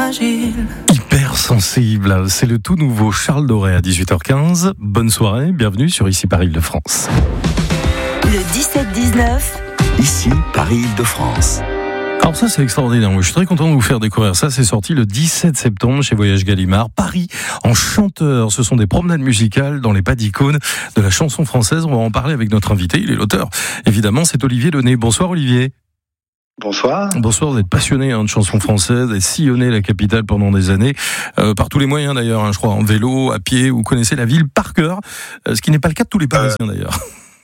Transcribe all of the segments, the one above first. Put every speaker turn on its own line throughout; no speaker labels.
fragile.
Hyper sensible, c'est le tout nouveau Charles Doré à 18h15. Bonne soirée, bienvenue sur Ici Paris-Île-de-France.
Le 17-19.
Ici Paris-Île-de-France.
Alors ça c'est extraordinaire, je suis très content de vous faire découvrir ça, c'est sorti le 17 septembre chez Voyage Gallimard, Paris en chanteur, ce sont des promenades musicales dans les pas d'icônes de la chanson française, on va en parler avec notre invité, il est l'auteur, évidemment c'est Olivier Launay. Bonsoir Olivier.
Bonsoir.
Bonsoir, vous êtes passionné de chansons françaises et sillonné la capitale pendant des années, par tous les moyens d'ailleurs, je crois, en vélo, à pied, vous connaissez la ville par cœur, ce qui n'est pas le cas de tous les Parisiens d'ailleurs.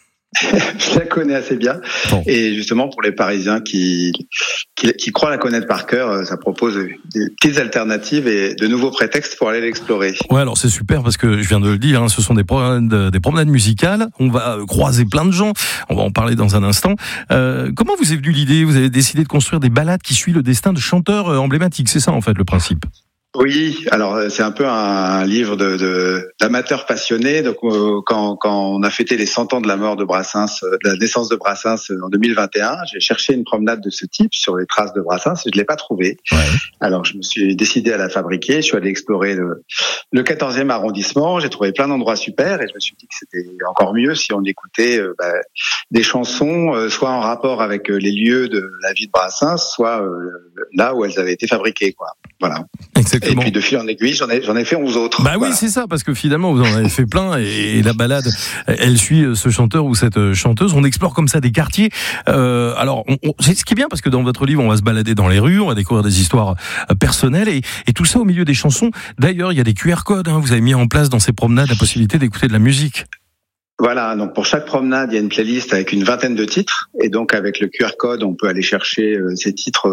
Je la connais assez bien. Bon. Et justement, pour les Parisiens qui croient la connaître par cœur, ça propose des petites alternatives et de nouveaux prétextes pour aller l'explorer.
Ouais, alors c'est super parce que je viens de le dire, ce sont des promenades musicales. On va croiser plein de gens. On va en parler dans un instant. Comment vous est venue l'idée ? Vous avez décidé de construire des balades qui suivent le destin de chanteurs emblématiques. C'est ça, en fait, le principe.
Oui, alors c'est un peu un livre d'amateurs passionnés. Donc quand on a fêté les 100 ans de la mort de Brassens, de la naissance de Brassens en 2021, j'ai cherché une promenade de ce type sur les traces de Brassens et je l'ai pas trouvée. Ouais. Alors je me suis décidé à la fabriquer. Je suis allé explorer le 14e arrondissement. J'ai trouvé plein d'endroits super et je me suis dit que c'était encore mieux si on écoutait des chansons soit en rapport avec les lieux de la vie de Brassens, soit là où elles avaient été fabriquées, quoi. Voilà.
Exactement.
Et puis de fil en aiguille, j'en ai fait 11 autres.
Bah voilà. Oui, c'est ça, parce que finalement vous en avez fait plein et la balade, elle suit ce chanteur ou cette chanteuse. On explore comme ça des quartiers. Alors, c'est ce qui est bien parce que dans votre livre, on va se balader dans les rues, on va découvrir des histoires personnelles et tout ça au milieu des chansons. D'ailleurs, il y a des QR codes. Vous avez mis en place dans ces promenades la possibilité d'écouter de la musique.
Voilà, donc pour chaque promenade, il y a une playlist avec une vingtaine de titres, et donc avec le QR code, on peut aller chercher ces titres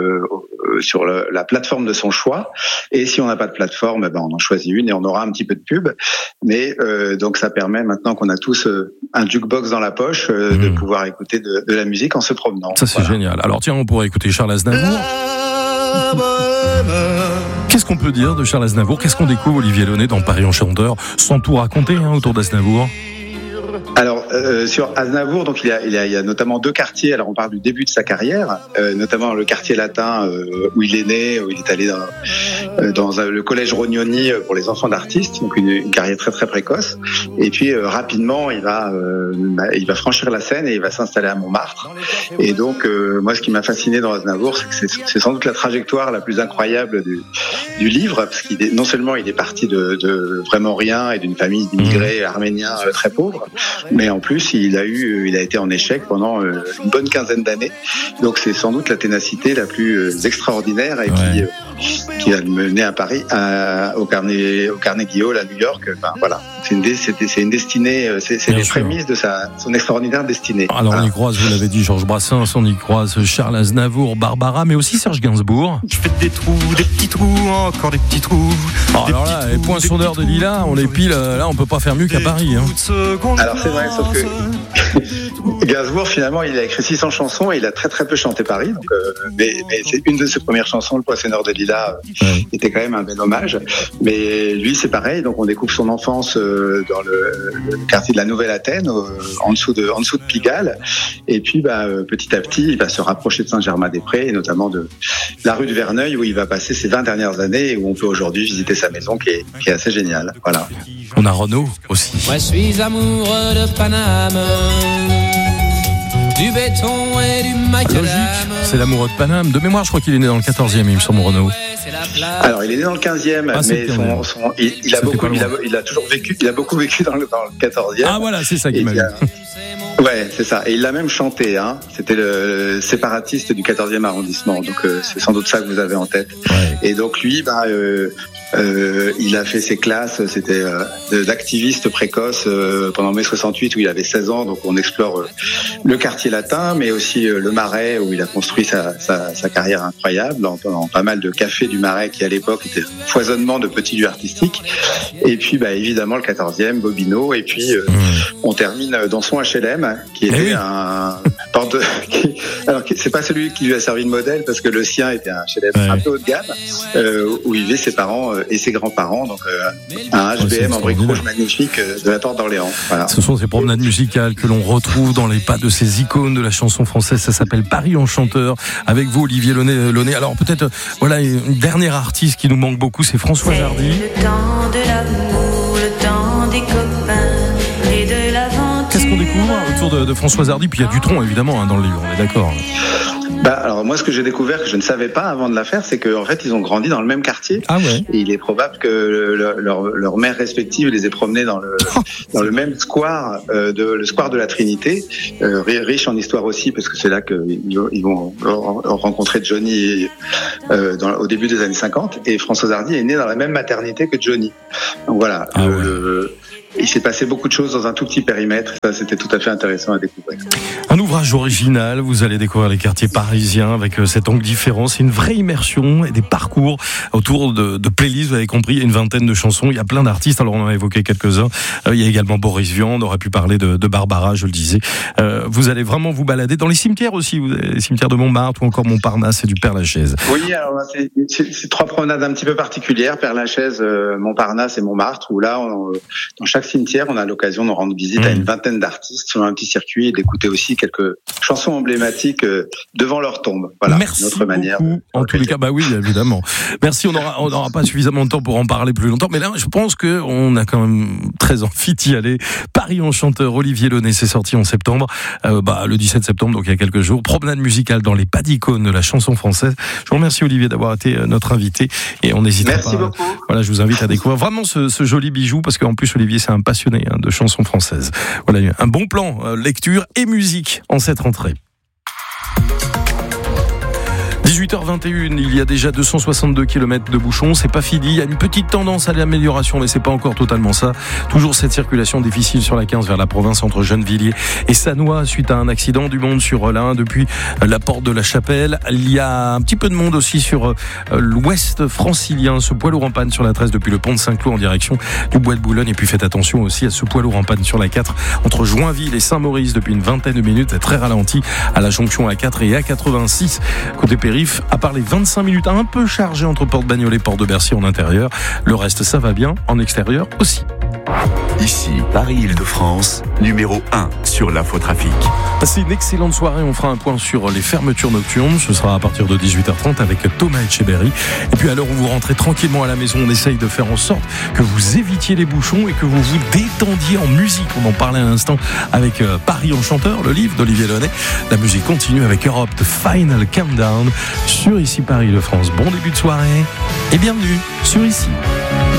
sur la plateforme de son choix. Et si on n'a pas de plateforme, on en choisit une et on aura un petit peu de pub. Mais donc ça permet maintenant qu'on a tous un jukebox dans la poche de pouvoir écouter de la musique en se promenant.
Ça c'est génial. Alors tiens, on pourrait écouter Charles Aznavour. Qu'est-ce qu'on peut dire de Charles Aznavour ? Qu'est-ce qu'on découvre, Olivier Launay, dans Paris en chanteur, sans tout raconter autour d'Aznavour ?
Alors sur Aznavour, donc il y a notamment deux quartiers. Alors on parle du début de sa carrière, notamment le quartier latin où il est né, où il est allé dans le collège Rognoni pour les enfants d'artistes, donc une carrière très très précoce. Et puis rapidement il va franchir la Seine et il va s'installer à Montmartre. Et donc moi ce qui m'a fasciné dans Aznavour, c'est que c'est sans doute la trajectoire la plus incroyable du livre, parce qu'il non seulement il est parti de vraiment rien et d'une famille d'immigrés arméniens très pauvres, mais en plus il a été en échec pendant une bonne quinzaine d'années. Donc c'est sans doute la ténacité la plus extraordinaire et qui a mené à Paris, au Carnegie Hall à New York. Enfin voilà, c'est une destinée, c'est les prémices de son extraordinaire destinée.
Alors on y croise, vous l'avez dit, Georges Brassens, on y croise Charles Aznavour, Barbara, mais aussi Serge Gainsbourg.
Je fais des trous, des petits trous, encore des petits trous.
Alors là, les poinçonneurs de lilas, on les pile. Là, on peut pas faire mieux qu'à Paris.
Alors c'est vrai, sauf que Gainsbourg, finalement, il a écrit 600 chansons et il a très très peu chanté Paris. Donc, mais c'est une de ses premières chansons, Le Poinçonneur de lilas, était quand même un bel hommage. Mais lui, c'est pareil. Donc on découvre son enfance dans le quartier de la Nouvelle Athènes, en dessous de Pigalle. Et puis, petit à petit, il va se rapprocher de Saint-Germain-des-Prés, et notamment de la rue de Verneuil, où il va passer ses 20 dernières années et où on peut aujourd'hui visiter sa maison, qui est assez géniale. Voilà.
On a Renaud aussi.
Moi, je suis amoureux de Paname, du béton et du macadam.
Logique, c'est l'amoureux de Paname. De mémoire, je crois qu'il est né dans le 14e, il me semble, Renaud.
Alors, il est né dans le 15e, mais il a toujours vécu, il a beaucoup vécu dans le 14e.
Ah voilà, c'est ça qui m'a dit.
Ouais, c'est ça. Et il l'a même chanté, C'était le séparatiste du 14e arrondissement. Donc, c'est sans doute ça que vous avez en tête. Ouais. Et donc, lui, il a fait ses classes, c'était d'activiste précoce pendant mai 68 où il avait 16 ans. Donc, on explore le quartier latin, mais aussi le Marais où il a construit sa carrière incroyable dans pas mal de cafés du Marais qui, à l'époque, était un foisonnement de petits lieux artistiques. Et puis, évidemment, le 14e, Bobino. Et puis, on termine dans son HLM, qui était alors c'est pas celui qui lui a servi de modèle parce que le sien était un HLM un peu haut de gamme, où vivaient ses parents et ses grands-parents. Donc un HBM en briques rouges magnifique de la Porte d'Orléans. Voilà.
Ce sont ces promenades musicales que l'on retrouve dans les pas de ces icônes de la chanson française. Ça s'appelle Paris Enchanteur. Avec vous, Olivier Launay. Alors peut-être, voilà, une dernière artiste qui nous manque beaucoup, c'est Françoise Hardy.
Le temps de l'amour, le temps des copains et de l'aventure.
Qu'est-ce qu'on découvre autour de Françoise Hardy? Puis il y a Dutronc, évidemment, dans le livre, on est d'accord.
Alors moi, ce que j'ai découvert, que je ne savais pas avant de la faire, c'est qu'en fait, ils ont grandi dans le même quartier.
Ah ouais.
Et il est probable que leur mère respective les ait promenés dans le même square, le square de la Trinité, riche en histoire aussi, parce que c'est là qu'ils vont rencontrer Johnny au début des années 50. Et Françoise Hardy est née dans la même maternité que Johnny. Donc voilà. Il s'est passé beaucoup de choses dans un tout petit périmètre. Ça, c'était tout à fait intéressant à découvrir.
Un ouvrage original. Vous allez découvrir les quartiers parisiens avec cet angle différent. C'est une vraie immersion et des parcours autour de playlists. Vous avez compris, il y a une vingtaine de chansons. Il y a plein d'artistes. Alors, on en a évoqué quelques-uns. Il y a également Boris Vian. On aurait pu parler de Barbara, je le disais. Vous allez vraiment vous balader dans les cimetières aussi. Les cimetières de Montmartre ou encore Montparnasse et du Père-Lachaise.
Oui, alors c'est trois promenades un petit peu particulières. Père-Lachaise, Montparnasse et Montmartre, où là, dans chaque cimetière, on a l'occasion de rendre visite à une vingtaine d'artistes sur un petit circuit et d'écouter aussi quelques chansons emblématiques devant leur tombe. Voilà,
merci
notre manière.
En tous les cas, bah oui, évidemment. Merci. On n'aura pas suffisamment de temps pour en parler plus longtemps, mais là, je pense que on a quand même très envie d'y aller. Paris Enchanteur, Olivier Launay, c'est sorti en septembre, le 17 septembre, donc il y a quelques jours. Promenade musicale dans les pas d'icônes de la chanson française. Je vous remercie, Olivier, d'avoir été notre invité et on n'hésitera pas.
Merci beaucoup.
Voilà, je vous invite à découvrir vraiment ce joli bijou, parce qu'en plus, Olivier, c'est un passionné de chansons françaises. Voilà, un bon plan, lecture et musique en cette rentrée. 18h21, il y a déjà 262 km de bouchons, c'est pas fini, il y a une petite tendance à l'amélioration, mais c'est pas encore totalement ça. Toujours cette circulation difficile sur la 15 vers la province entre Gennevilliers et Sannois suite à un accident. Du monde sur la 1 depuis la porte de la Chapelle. Il y a un petit peu de monde aussi sur l'ouest francilien, ce poids lourd en panne sur la 13 depuis le pont de Saint-Cloud en direction du bois de Boulogne. Et puis faites attention aussi à ce poids lourd en panne sur la 4 entre Joinville et Saint-Maurice depuis une vingtaine de minutes, très ralenti à la jonction A4 et A86 côté périph'. À part les 25 minutes un peu chargées entre Porte Bagnolet et Porte de Bercy en intérieur, le reste ça va bien, en extérieur aussi.
Ici, Paris-Île-de-France, numéro 1 sur l'infotrafic.
Passez une excellente soirée, on fera un point sur les fermetures nocturnes, ce sera à partir de 18h30 avec Thomas Etcheberry. Et puis à l'heure où vous rentrez tranquillement à la maison, on essaye de faire en sorte que vous évitiez les bouchons et que vous vous détendiez en musique. On en parlait à l'instant avec Paris Enchanteur, le livre d'Olivier Launay. La musique continue avec Europe, The Final Countdown sur Ici Paris-Île-de-France. Bon début de soirée et bienvenue sur Ici.